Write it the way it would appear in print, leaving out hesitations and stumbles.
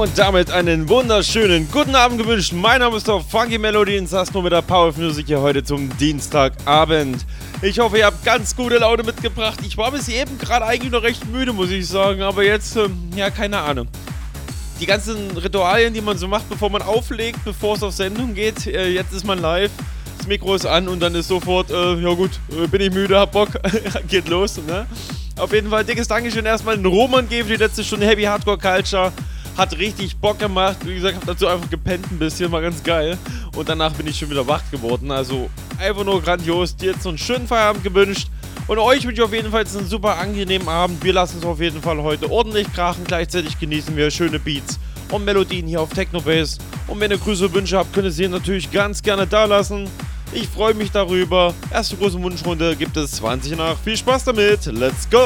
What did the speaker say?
Und damit einen wunderschönen guten Abend gewünscht. Mein Name ist doch Funky Melody und das nur mit der Power of Music hier heute zum Dienstagabend. Ich hoffe, ihr habt ganz gute Laune mitgebracht. Ich war bis eben gerade eigentlich noch recht müde, muss ich sagen, aber jetzt, ja, keine Ahnung. Die ganzen Ritualien, die man so macht, bevor man auflegt, bevor es auf Sendung geht, jetzt ist man live, das Mikro ist an und dann ist sofort, ja gut, bin ich müde, hab Bock, geht los, ne? Auf jeden Fall dickes Dankeschön erstmal den Roman geben für die letzte Stunde Heavy Hardcore Culture. Hat richtig Bock gemacht. Wie gesagt, hab dazu einfach gepennt ein bisschen, war ganz geil. Und danach bin ich schon wieder wach geworden. Also einfach nur grandios. Dir jetzt so einen schönen Feierabend gewünscht. Und euch wünsche ich auf jeden Fall jetzt einen super angenehmen Abend. Wir lassen es auf jeden Fall heute ordentlich krachen. Gleichzeitig genießen wir schöne Beats und Melodien hier auf Technobase. Und wenn ihr Grüße und Wünsche habt, könnt ihr sie natürlich ganz gerne da lassen. Ich freue mich darüber. Erste große Wunschrunde gibt es 20 nach. Viel Spaß damit. Let's go!